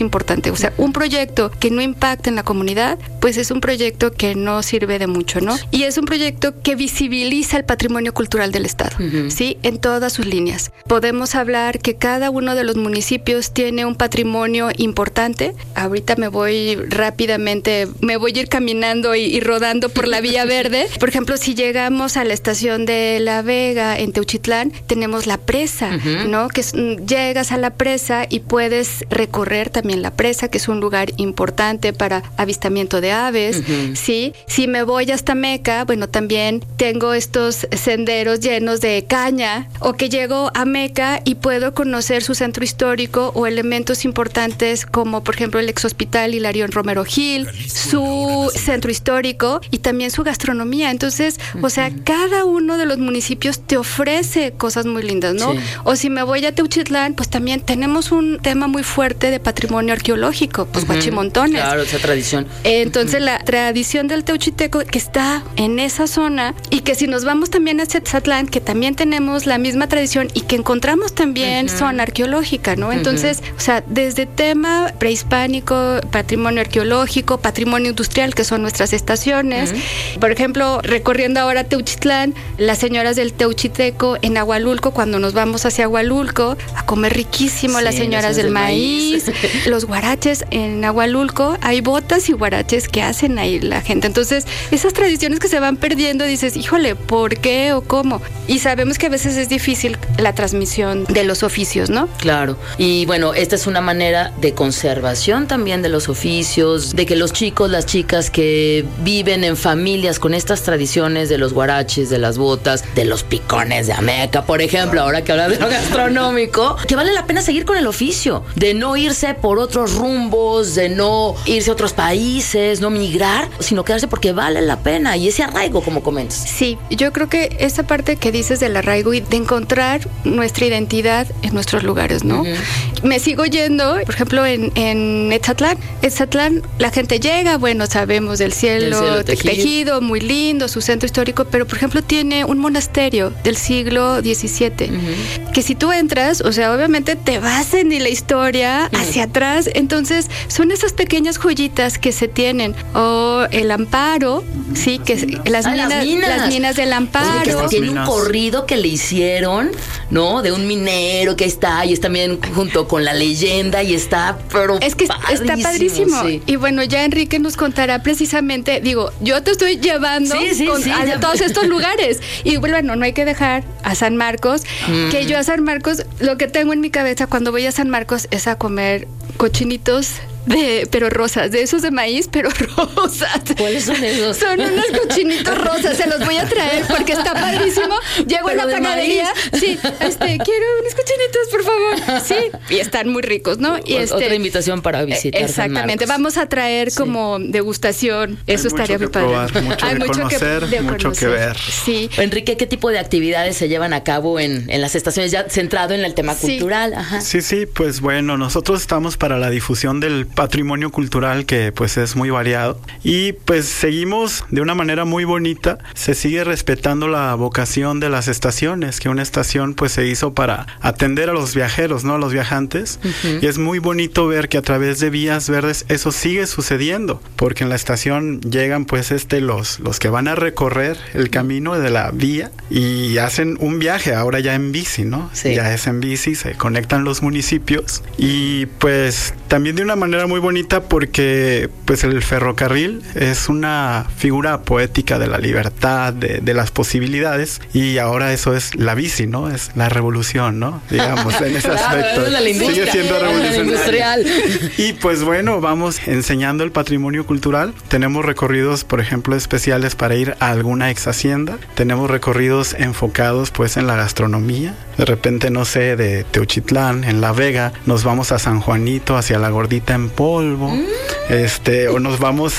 importante. O sea, un proyecto que no impacta en la comunidad, pues es un proyecto que no sirve de mucho, ¿no? Y es un proyecto que visibiliza el patrimonio cultural del Estado, ¿sí? En todas sus líneas. Podemos hablar que cada uno de los municipios tiene un patrimonio importante. Ahorita me voy rápidamente, me voy a ir caminando y rodando por la Vía Verde. Por ejemplo, si llegamos a la estación de La Vega en Teuchitlán, tenemos la presa, ¿no? Que llegas a la presa y puedes recorrer también la presa, que es un lugar importante para avistamiento de aves, ¿sí? Si me voy hasta Meca, bueno, también tengo estos senderos llenos de caña, o que llego a Meca y puedo conocer su centro histórico o elementos importantes como, por ejemplo, el exhospital Hilarión Romero Gil, su centro histórico y también su gastronomía. Entonces, o sea, cada uno de los municipios te ofrece cosas muy lindas, ¿no? Sí. O si me voy a Teuchitlán, pues también tenemos un tema muy fuerte de patrimonio arqueológico, pues Huachimontones. Claro, esa tradición. Entonces, la tradición del teuchiteco que está en esa zona, y que si nos vamos también a Tezcatlán, que también tenemos la misma tradición y que encontramos también zona arqueológica, ¿no? Entonces, o sea, desde tema prehispánico, patrimonio arqueológico, patrimonio industrial, que son nuestras estaciones. Por ejemplo, recorriendo ahora Teuchitlán, las señoras del teuchiteco en Agualulco, cuando nos vamos hacia Agualulco, a comer riquísimo, sí, las señoras del maíz. Los guaraches en Agualulco, hay botas y guaraches que hacen ahí la gente. Entonces, esas tradiciones que se van perdiendo, dices, híjole, ¿por qué o cómo? Y sabemos que a veces es difícil la transmisión de los oficios, ¿no? Claro. Y bueno, esta es una manera de conservación también de los oficios, de que los chicos, las chicas que viven en familias con estas tradiciones de los guaraches, de las botas, de los picones de Ameca, por ejemplo, ahora que hablas de lo gastronómico, que vale la pena seguir con el oficio, de no irse por otros rumbos, de no irse a otros países, no migrar, sino quedarse porque vale la pena, y ese arraigo, como comentas. Sí, yo creo que esa parte que dices del arraigo y de encontrar nuestra identidad en nuestros lugares, ¿no? Me sigo yendo, por ejemplo, en Etzatlán, la gente llega, bueno, sabemos del cielo tejido, muy lindo, su centro histórico, pero por ejemplo tiene un monasterio del siglo XVII, que si tú entras, o sea, obviamente te vas en la historia hacia atrás, entonces son esas pequeñas joyitas que se tienen, o el Amparo, sí, que las minas del Amparo. Oye, que tiene un corrido que le hicieron, ¿no? De un minero que está, y es también junto con la leyenda, y está, pero es que está padrísimo. Sí. Y bueno, ya Enrique nos contará precisamente, digo, yo te estoy llevando a todos estos lugares. Y bueno, no hay que dejar a San Marcos, que yo a San Marcos, lo que tengo en mi cabeza cuando voy a San Marcos es a comer cochinitos pero rosas, de esos de maíz, pero rosas. ¿Cuáles son esos? Son unos cochinitos rosas, se los voy a traer porque está padrísimo. Llego a la panadería, sí, quiero unos cochinitos, por favor. Sí, y están muy ricos, ¿no? Y otra invitación para visitar. Exactamente, vamos a traer como degustación. Eso estaría muy padre. Hay mucho que conocer, mucho que ver. Sí. Enrique, ¿qué tipo de actividades se llevan a cabo en las estaciones, ya centrado en el tema cultural? Ajá. Sí, pues bueno, nosotros estamos para la difusión del patrimonio cultural, que pues es muy variado, y pues seguimos de una manera muy bonita. Se sigue respetando la vocación de las estaciones, que una estación pues se hizo para atender a los viajeros, ¿no? A los viajantes, y es muy bonito ver que a través de vías verdes eso sigue sucediendo, porque en la estación llegan pues los que van a recorrer el camino de la vía y hacen un viaje ahora ya en bici, ¿no? Sí. Ya es en bici, se conectan los municipios, y pues también de una manera muy bonita, porque pues el ferrocarril es una figura poética de la libertad, de las posibilidades, y ahora eso es la bici, ¿no? Es la revolución, ¿no? Digamos, en ese aspecto. Sigue siendo revolucionaria. Y pues bueno, vamos enseñando el patrimonio cultural. Tenemos recorridos, por ejemplo, especiales para ir a alguna ex hacienda. Tenemos recorridos enfocados pues en la gastronomía. De repente, no sé, de Teuchitlán, en La Vega, nos vamos a San Juanito, hacia La Gordita en Polvo. o nos vamos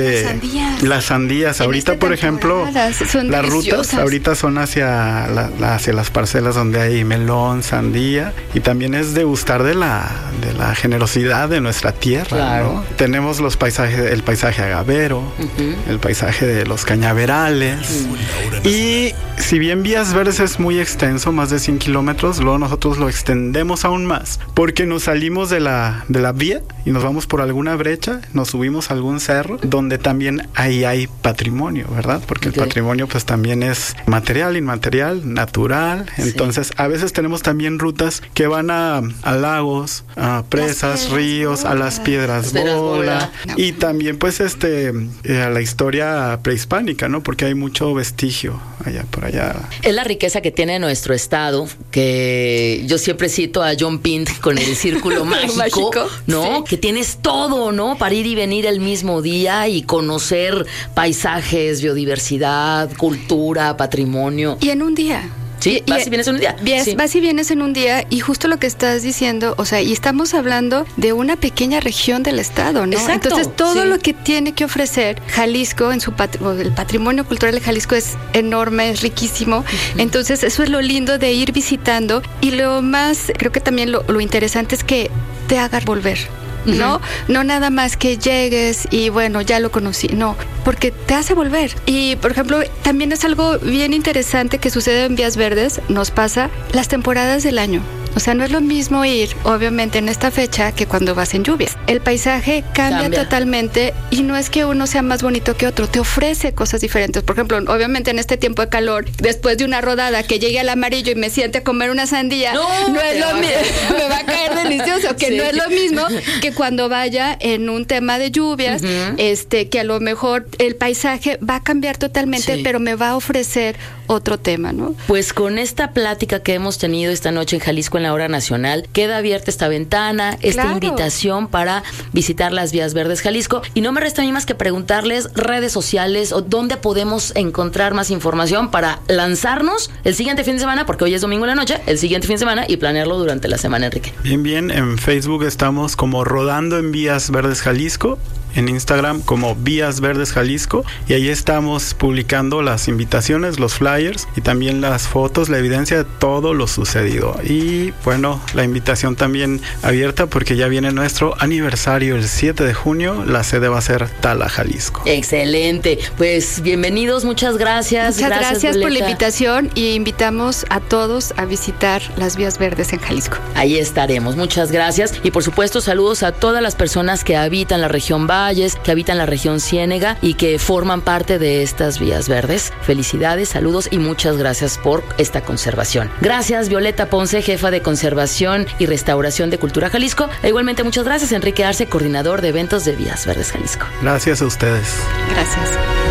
las sandías. Ahorita, por ejemplo, las rutas ahorita son hacia las parcelas donde hay melón, sandía, y también es degustar de la generosidad de nuestra tierra, claro, ¿no? Tenemos el paisaje agavero, el paisaje de los cañaverales, y si bien Vías Verdes es muy extenso, más de 100 kilómetros, luego nosotros lo extendemos aún más, porque nos salimos de la vía y nos vamos por alguna brecha, nos subimos a algún cerro, donde también ahí hay patrimonio, ¿verdad? Porque el patrimonio pues también es material, inmaterial, natural. Entonces a veces tenemos también rutas que van a lagos, a presas, ríos, a las piedras bola, y también pues a la historia prehispánica, ¿no? Porque hay mucho vestigio por allá. Es la riqueza que tiene nuestro estado, que yo siempre cito a John Pint con el círculo mágico, ¿no? Sí. Que tienes todo, ¿no? Para ir y venir el mismo día y conocer paisajes, biodiversidad, cultura, patrimonio. Y en un día. Sí, vas y vienes en un día. Vas y vienes en un día, y justo lo que estás diciendo, o sea, y estamos hablando de una pequeña región del estado, ¿no? Exacto. Entonces, todo lo que tiene que ofrecer Jalisco en el patrimonio cultural de Jalisco es enorme, es riquísimo. Entonces, eso es lo lindo de ir visitando, y lo más, creo que también lo interesante es que te haga volver. ¿No? No nada más que llegues y bueno, ya lo conocí, no, porque te hace volver. Y por ejemplo, también es algo bien interesante que sucede en Vías Verdes, nos pasa las temporadas del año. O sea, no es lo mismo ir, obviamente, en esta fecha que cuando vas en lluvias. El paisaje cambia totalmente, y no es que uno sea más bonito que otro, te ofrece cosas diferentes. Por ejemplo, obviamente en este tiempo de calor, después de una rodada, que llegue al Amarillo y me siente a comer una sandía, no es lo mismo, me va a caer delicioso, que no es lo mismo que cuando vaya en un tema de lluvias, que a lo mejor el paisaje va a cambiar totalmente, pero me va a ofrecer otro tema, ¿no? Pues con esta plática que hemos tenido esta noche en Jalisco en la Hora Nacional, queda abierta esta ventana, esta invitación para visitar las Vías Verdes Jalisco, y no me resta a mí más que preguntarles redes sociales o dónde podemos encontrar más información para lanzarnos el siguiente fin de semana, porque hoy es domingo en la noche, el siguiente fin de semana, y planearlo durante la semana, Enrique. Bien, en Facebook estamos como Rodando en Vías Verdes Jalisco, en Instagram como Vías Verdes Jalisco, y ahí estamos publicando las invitaciones, los flyers, y también las fotos, la evidencia de todo lo sucedido. Y bueno, la invitación también abierta porque ya viene nuestro aniversario el 7 de junio, la sede va a ser Tala, Jalisco. Excelente, pues bienvenidos, muchas gracias. Muchas gracias por la invitación, y invitamos a todos a visitar las Vías Verdes en Jalisco. Ahí estaremos, muchas gracias, y por supuesto saludos a todas las personas que habitan la región Valles, que habitan la región Ciénega y que forman parte de estas Vías Verdes. Felicidades, saludos y muchas gracias por esta conservación. Gracias, Violeta Ponce, jefa de Conservación y Restauración de Cultura Jalisco. E igualmente muchas gracias, Enrique Arce, coordinador de eventos de Vías Verdes Jalisco. Gracias a ustedes. Gracias.